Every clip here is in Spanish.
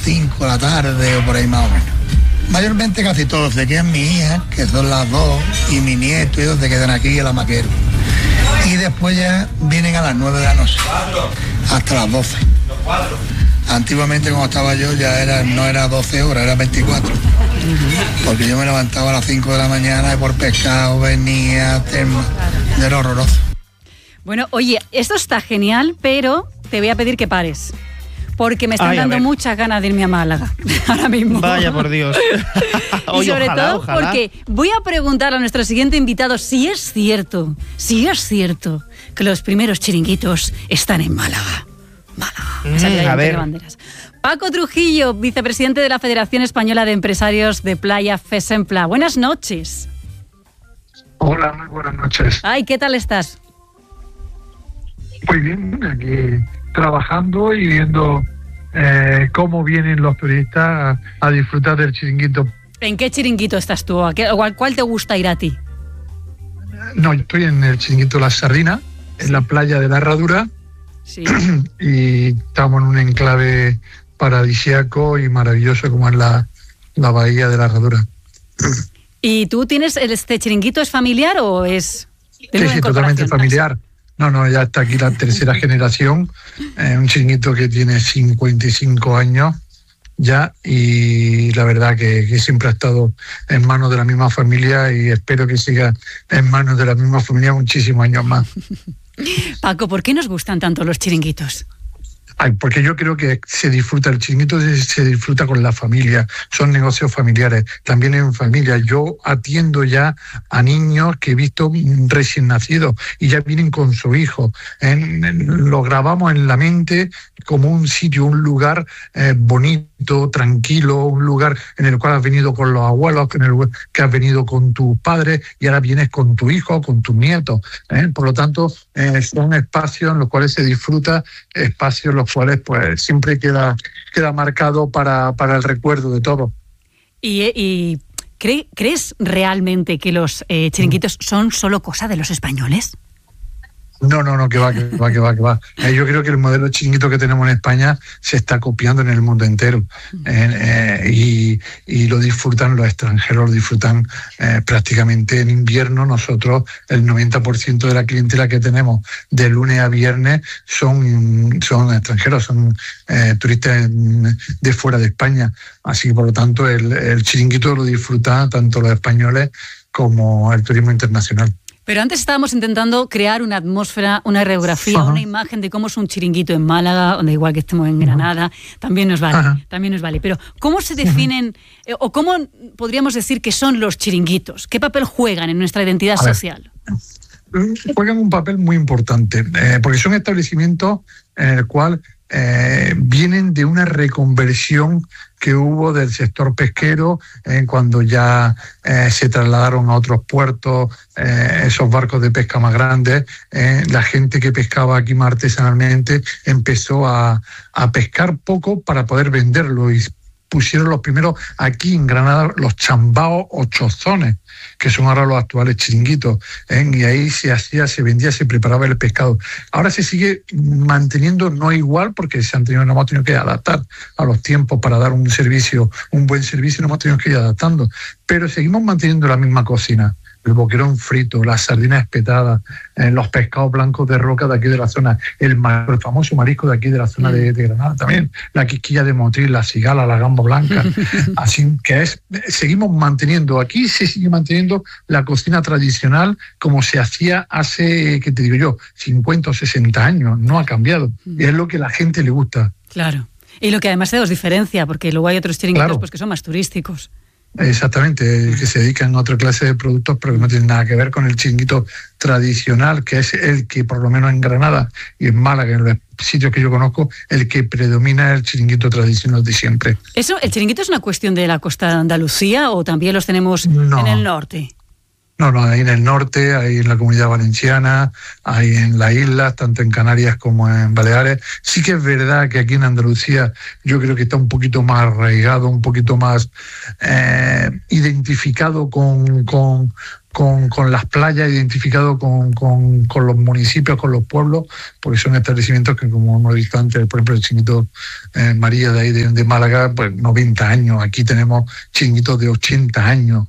5 de la tarde o por ahí más o menos. Mayormente casi todos se quedan mis hijas, que son las 2, y mi nieto, y ellos se quedan aquí en la Maquero. Y después ya vienen a las 9 de la noche, hasta las 12. Antiguamente cuando estaba yo ya no era 12 horas, era 24. Porque yo me levantaba a las 5 de la mañana y por pescado venía, era horroroso. Bueno, oye, esto está genial, pero te voy a pedir que pares. Porque me están dando muchas ganas de irme a Málaga ahora mismo. Vaya por Dios. Y sobre todo porque voy a preguntar a nuestro siguiente invitado si es cierto que los primeros chiringuitos están en Málaga. A ver. Banderas. Paco Trujillo, vicepresidente de la Federación Española de Empresarios de Playa FESEMPLA. Buenas noches. Hola, muy buenas noches. Ay, ¿qué tal estás? Muy bien, aquí trabajando y viendo cómo vienen los turistas a disfrutar del chiringuito. ¿En qué chiringuito estás tú? ¿Cuál te gusta ir a ti? No, yo estoy en el chiringuito La Sardina, en la playa de la Herradura. Sí. Y estamos en un enclave paradisíaco y maravilloso como es la bahía de la Herradura. ¿Y tú tienes este chiringuito, es familiar o es...? Sí, totalmente familiar. No, ya está aquí la tercera generación, un chiringuito que tiene 55 años ya, y la verdad que siempre ha estado en manos de la misma familia y espero que siga en manos de la misma familia muchísimos años más. Paco, ¿por qué nos gustan tanto los chiringuitos? Porque yo creo que se disfruta, el chiringuito se disfruta con la familia, son negocios familiares, también en familia. Yo atiendo ya a niños que he visto recién nacidos y ya vienen con su hijo. Lo grabamos en la mente como un sitio, un lugar bonito, tranquilo, un lugar en el cual has venido con los abuelos, que has venido con tus padres y ahora vienes con tu hijo, con tus nietos. Por lo tanto, son espacios en los cuales se disfruta, espacios en los cuales pues siempre queda marcado para el recuerdo de todo. ¿Y crees realmente que los chiringuitos son solo cosa de los españoles? No, que va. Yo creo que el modelo chiringuito que tenemos en España se está copiando en el mundo entero. Y lo disfrutan los extranjeros, lo disfrutan prácticamente en invierno. Nosotros, el 90% de la clientela que tenemos de lunes a viernes son extranjeros, son turistas de fuera de España. Así que, por lo tanto, el chiringuito lo disfrutan tanto los españoles como el turismo internacional. Pero antes estábamos intentando crear una atmósfera, una radiografía, una imagen de cómo es un chiringuito en Málaga, donde igual que estemos en Granada, también nos vale. Pero ¿cómo se definen o cómo podríamos decir que son los chiringuitos? ¿Qué papel juegan en nuestra identidad social? Juegan un papel muy importante, porque son establecimientos en el cual vienen de una reconversión que hubo del sector pesquero cuando ya se trasladaron a otros puertos esos barcos de pesca más grandes. La gente que pescaba aquí más artesanalmente empezó a pescar poco para poder venderlo y pusieron los primeros aquí en Granada los chambaos o chozones, que son ahora los actuales chiringuitos, y ahí se vendía, se preparaba el pescado. Ahora se sigue manteniendo, no igual, porque nos hemos tenido que adaptar a los tiempos para dar un buen servicio, nos hemos tenido que ir adaptando, pero seguimos manteniendo la misma cocina. El boquerón frito, las sardinas espetadas, los pescados blancos de roca de aquí de la zona, el famoso marisco de aquí de la zona de Granada también, la quisquilla de Motril, la cigala, la gamba blanca. Así que seguimos manteniendo, aquí se sigue manteniendo la cocina tradicional como se hacía hace, ¿qué te digo yo?, 50 o 60 años, no ha cambiado. Y es lo que a la gente le gusta. Claro. Y lo que además se os diferencia, porque luego hay otros chiringuitos pues, que son más turísticos. Exactamente, que se dedican a otra clase de productos, pero que no tienen nada que ver con el chiringuito tradicional, que es el que, por lo menos en Granada y en Málaga, en los sitios que yo conozco, el que predomina es el chiringuito tradicional de siempre. ¿El chiringuito es una cuestión de la costa de Andalucía o también los tenemos en el norte? No, hay en el norte, hay en la Comunidad Valenciana, hay en las islas, tanto en Canarias como en Baleares. Sí que es verdad que aquí en Andalucía yo creo que está un poquito más arraigado, un poquito más identificado con con las playas, identificado con los municipios, con los pueblos, porque son establecimientos que, como hemos visto antes, por ejemplo, el chiringuito María de ahí de Málaga, pues 90 años. Aquí tenemos chiringuitos de 80 años,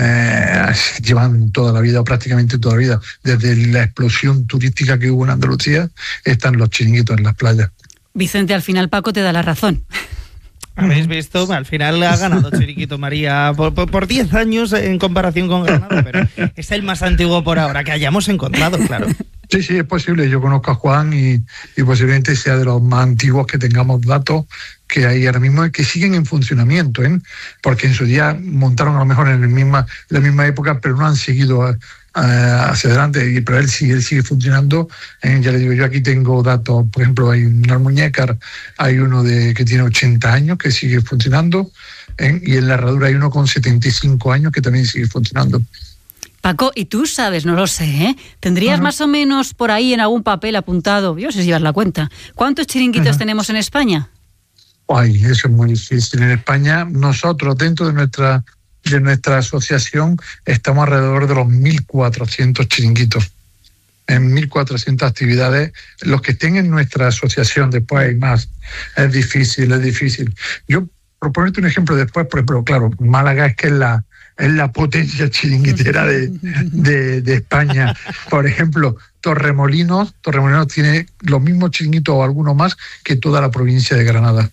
llevan toda la vida, prácticamente toda la vida. Desde la explosión turística que hubo en Andalucía, están los chiringuitos en las playas. Vicente, al final Paco te da la razón. ¿Habéis visto? Al final ha ganado Chiringuito María por 10 años en comparación con Granada, pero es el más antiguo por ahora que hayamos encontrado, claro. Sí, es posible. Yo conozco a Juan y posiblemente sea de los más antiguos que tengamos datos que hay ahora mismo y que siguen en funcionamiento, porque en su día montaron a lo mejor en la misma época, pero no han seguido hacia adelante, pero él sigue funcionando. Ya le digo, yo aquí tengo datos, por ejemplo, hay un Almuñécar, hay uno que tiene 80 años que sigue funcionando, y en la Herradura hay uno con 75 años que también sigue funcionando. Paco, y tú sabes, no lo sé, ¿tendrías más o menos por ahí en algún papel apuntado, yo no sé si llevas la cuenta, cuántos chiringuitos tenemos en España? Ay, eso es muy difícil. En España, nosotros, dentro de nuestra asociación, estamos alrededor de los 1.400 chiringuitos. En 1.400 actividades, los que estén en nuestra asociación, después hay más. Es difícil. Yo, por ponerte un ejemplo después, por ejemplo, claro, Málaga es que es la potencia chiringuitera de España. Por ejemplo, Torremolinos tiene los mismos chiringuitos o algunos más que toda la provincia de Granada.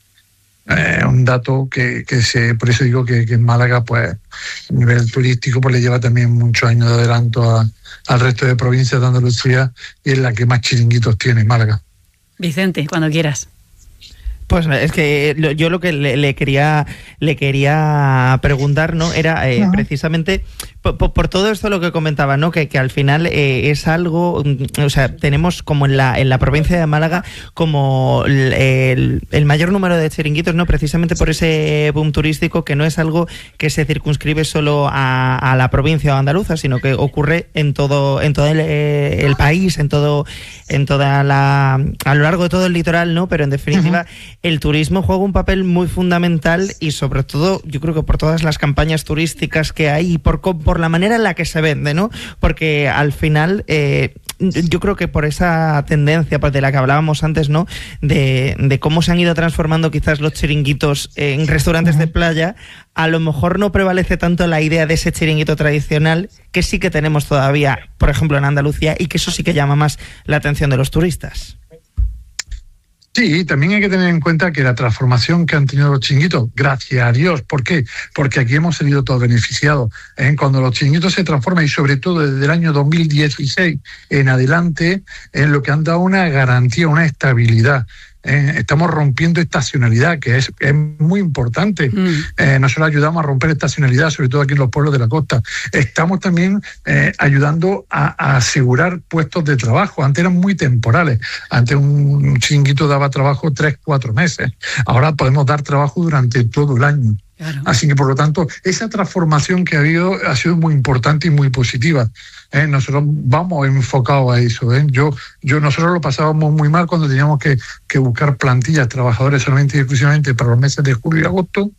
Un dato que por eso digo que en Málaga, pues, a nivel turístico, pues le lleva también muchos años de adelanto al resto de provincias de Andalucía, y es la que más chiringuitos tiene, Málaga. Vicente, cuando quieras. Pues es que yo lo que le quería preguntar, ¿no? Era precisamente por todo esto lo que comentaba, ¿no? Que al final es algo, o sea, tenemos como en la provincia de Málaga como el mayor número de chiringuitos, ¿no? Precisamente por ese boom turístico, que no es algo que se circunscribe solo a la provincia andaluza, sino que ocurre en todo el país, a lo largo de todo el litoral, ¿no? Pero en definitiva, el turismo juega un papel muy fundamental, y sobre todo yo creo que por todas las campañas turísticas que hay y por la manera en la que se vende, ¿no? Porque al final yo creo que por esa tendencia de la que hablábamos antes, ¿no? De cómo se han ido transformando quizás los chiringuitos en restaurantes de playa, a lo mejor no prevalece tanto la idea de ese chiringuito tradicional que sí que tenemos todavía, por ejemplo, en Andalucía, y que eso sí que llama más la atención de los turistas. Sí, también hay que tener en cuenta que la transformación que han tenido los chiringuitos, gracias a Dios, ¿por qué? Porque aquí hemos salido todos beneficiados. Cuando los chiringuitos se transforman, y sobre todo desde el año 2016 en adelante, en lo que han dado una garantía, una estabilidad. Estamos rompiendo estacionalidad, que es muy importante. Nosotros ayudamos a romper estacionalidad, sobre todo aquí en los pueblos de la costa. Estamos también ayudando a asegurar puestos de trabajo. Antes eran muy temporales. Antes un chiringuito daba trabajo 3-4 meses. Ahora podemos dar trabajo durante todo el año. Claro. Así que, por lo tanto, esa transformación que ha habido ha sido muy importante y muy positiva. Nosotros vamos enfocados a eso. Nosotros lo pasábamos muy mal cuando teníamos que buscar plantillas, trabajadores solamente y exclusivamente para los meses de julio y agosto.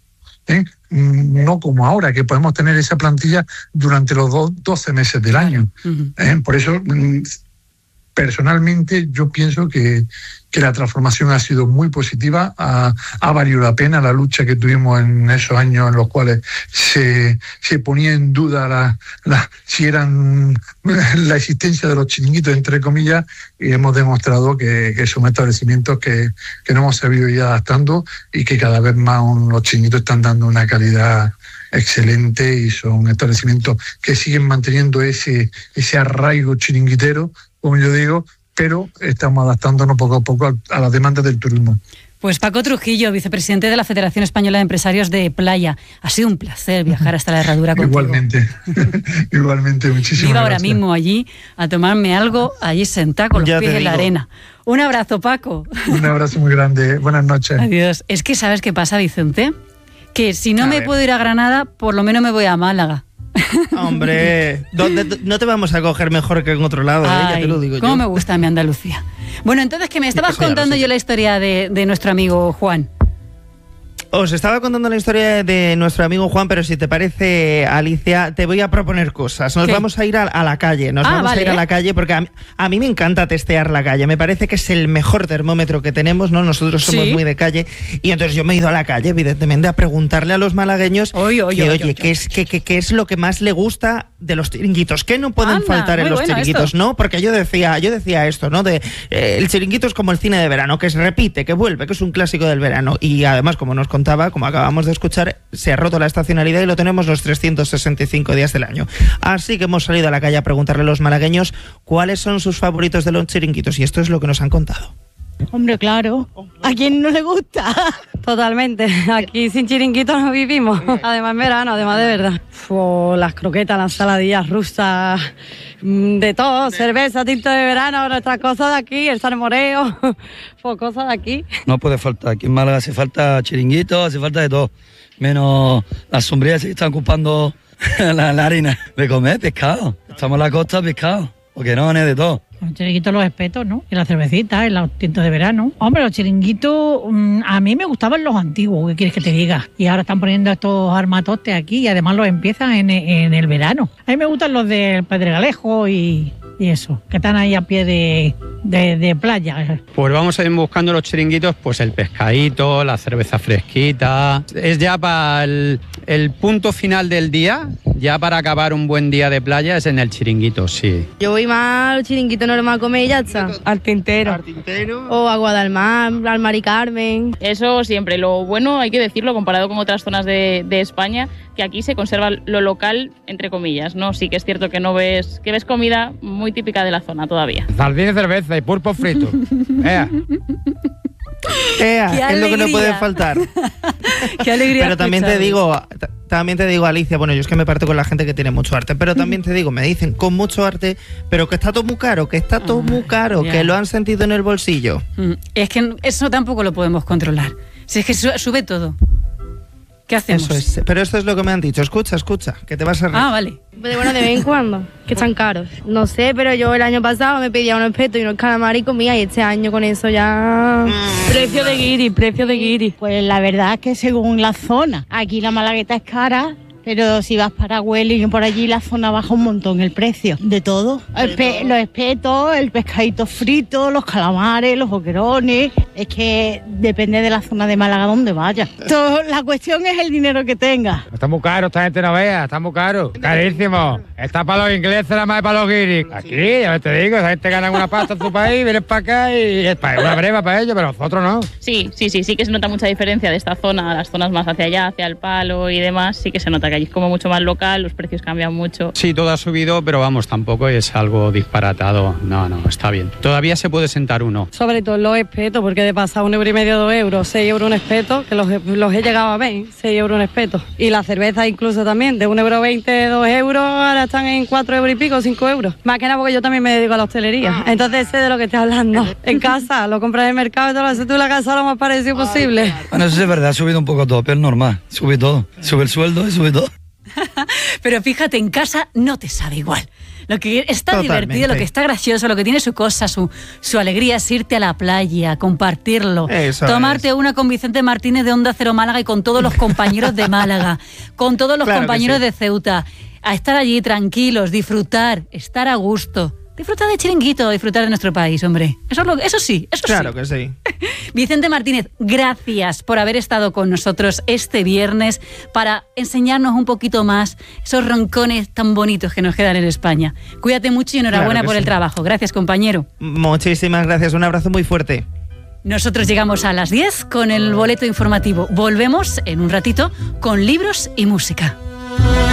No como ahora, que podemos tener esa plantilla durante los 12 meses del año. Por eso, personalmente, yo pienso que la transformación ha sido muy positiva, ha valido la pena la lucha que tuvimos en esos años en los cuales se ponía en duda si eran la existencia de los chiringuitos, entre comillas, y hemos demostrado que son establecimientos que nos hemos sabido ir adaptando, y que cada vez más los chiringuitos están dando una calidad excelente, y son establecimientos que siguen manteniendo ese arraigo chiringuitero, como yo digo, pero estamos adaptándonos poco a poco a las demandas del turismo. Pues Paco Trujillo, vicepresidente de la Federación Española de Empresarios de Playa. Ha sido un placer viajar hasta la Herradura contigo. Igualmente, muchísimas Iba gracias. ahora mismo allí a tomarme algo, allí sentado con los pies en la arena. Un abrazo, Paco. Un abrazo muy grande. Buenas noches. Adiós. Es que, ¿sabes qué pasa, Vicente? Que si no me puedo ir a Granada, por lo menos me voy a Málaga. Hombre, no te vamos a coger mejor que en otro lado. Ya te lo digo yo. Cómo me gusta mi Andalucía. Bueno, entonces, que me estabas contando yo la historia de nuestro amigo Juan. Os estaba contando la historia de nuestro amigo Juan, pero si te parece, Alicia, te voy a proponer cosas. Nos vamos a ir a la calle, a ir a la calle porque a mí me encanta testear la calle. Me parece que es el mejor termómetro que tenemos, ¿no? Nosotros somos muy de calle y entonces yo me he ido a la calle, evidentemente, a preguntarle a los malagueños ¿qué es lo que más le gusta de los chiringuitos? ¿Qué no pueden faltar en los chiringuitos? ¿No? Porque yo decía esto, ¿no? El chiringuito es como el cine de verano, que se repite, que vuelve, que es un clásico del verano. Y además, como nos contaba, como acabamos de escuchar, se ha roto la estacionalidad y lo tenemos los 365 días del año. Así que hemos salido a la calle a preguntarle a los malagueños cuáles son sus favoritos de los chiringuitos, y esto es lo que nos han contado. Hombre, claro. ¿A quién no le gusta? Totalmente. Aquí sin chiringuitos no vivimos. Además en verano, además de verdad. Las croquetas, las saladillas rusas, de todo, cerveza, tinto de verano, nuestras cosas de aquí, el salmoreo, cosas de aquí. No puede faltar. Aquí en Málaga hace falta chiringuitos, hace falta de todo. Menos las sombrillas que están ocupando la harina. De comer pescado. Estamos en la costa, pescado. Porque no, de todo. Los chiringuitos, los espetos, ¿no? Y la cervecita, y los tintos de verano. Hombre, los chiringuitos, a mí me gustaban los antiguos, ¿qué quieres que te diga? Y ahora están poniendo estos armatoste aquí y además los empiezan en el verano. A mí me gustan los del Pedregalejo y eso, que están ahí a pie de playa. Pues vamos a ir buscando los chiringuitos, pues el pescadito, la cerveza fresquita. Es ya para el punto final del día, ya para acabar un buen día de playa, es en el chiringuito, sí. Yo voy más al chiringuito normal a comer y ya está. Al tintero. O a Guadalmar, al Mari Carmen. Eso siempre. Lo bueno, hay que decirlo, comparado con otras zonas de España, que aquí se conserva lo local, entre comillas, ¿no? Sí que es cierto que ves comida muy típica de la zona todavía. Sardina y cerveza y pulpo frito. Es lo que no puede faltar. Qué alegría. Pero también te digo, Alicia, bueno, yo es que me parto con la gente que tiene mucho arte, pero también te digo, me dicen con mucho arte, pero que está todo muy caro, que lo han sentido en el bolsillo. Es que eso tampoco lo podemos controlar. Si es que sube todo. ¿Qué hacemos? Eso es, pero esto es lo que me han dicho. Escucha, que te vas a reír. Vale. Pero bueno, de vez en cuando, que están caros. No sé, pero yo el año pasado me pedía unos espetos y unos calamares y comía, y este año con eso ya... Precio de guiri. Pues la verdad es que según la zona, aquí la malagueta es cara, pero si vas para Huelva y por allí la zona baja un montón el precio. De todo. Los espetos, el pescadito frito, los calamares, los boquerones. Es que depende de la zona de Málaga donde vayas. La cuestión es el dinero que tengas. Está muy caro, esta gente no vea, está muy caro. Carísimo. Está para los ingleses, nada más para los guiris. Aquí, ya te digo, esa gente gana una pasta en tu país, vienen para acá y es una breva para ellos, pero nosotros no. Sí que se nota mucha diferencia de esta zona a las zonas más hacia allá, hacia el Palo y demás. Sí que se nota que allí es como mucho más local, los precios cambian mucho. Sí, todo ha subido, pero vamos, tampoco es algo disparatado. No, está bien. Todavía se puede sentar uno. Sobre todo los espetos, porque de pasar 1,5 €, 2 euros, 6 euros un espeto, que los he llegado a ver, 6 euros un espeto. Y la cerveza incluso también, de 1,20 €, 2 euros, ahora están en 4 euros y pico, 5 euros. Más que nada porque yo también me dedico a la hostelería. Entonces sé de lo que estoy hablando. En casa, lo compras en el mercado y todo lo haces tú en la casa lo más parecido posible. Bueno, eso es verdad, ha subido un poco todo, pero es normal. Sube todo. Sube el sueldo y sube todo. Pero fíjate, en casa no te sabe igual. Lo que está Totalmente. divertido, lo que está gracioso, lo que tiene su cosa, su alegría es irte a la playa, compartirlo, tomarte una con Vicente Martínez de Onda Cero Málaga y con todos los compañeros de Málaga, con todos los compañeros de Ceuta, a estar allí tranquilos, disfrutar, estar a gusto. Disfrutar de chiringuito, disfrutar de nuestro país, hombre. Eso sí. Claro que sí. Vicente Martínez, gracias por haber estado con nosotros este viernes para enseñarnos un poquito más esos roncones tan bonitos que nos quedan en España. Cuídate mucho y enhorabuena por el trabajo. Gracias, compañero. Muchísimas gracias. Un abrazo muy fuerte. Nosotros llegamos a las 10 con el boleto informativo. Volvemos en un ratito con libros y música.